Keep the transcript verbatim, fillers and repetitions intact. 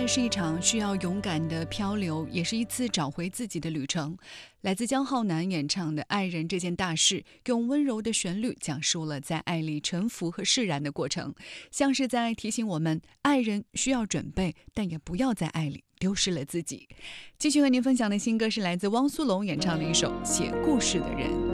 爱是一场需要勇敢的漂流，也是一次找回自己的旅程。来自江浩南演唱的《爱人这件大事》，用温柔的旋律讲述了在爱里沉浮和释然的过程，像是在提醒我们，爱人需要准备，但也不要在爱里丢失了自己。继续和您分享的新歌是来自汪苏泷演唱的一首《写故事的人》。